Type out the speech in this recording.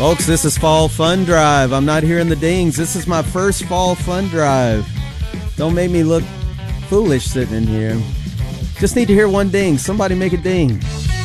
Folks, this is Fall Fun Drive. I'm not hearing the dings. This is my first Fall Fun Drive. Don't make me look foolish sitting in here. Just need to hear one ding. Somebody make a ding.